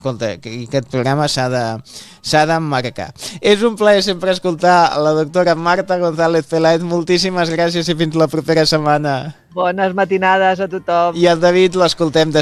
Escolta, que aquest programa s'ha d'emmarcar. És un plaer sempre escoltar la doctora Marta González Peláez. Moltíssimes gràcies i fins la propera setmana. Bones matinades a tothom. I el David l'escoltem de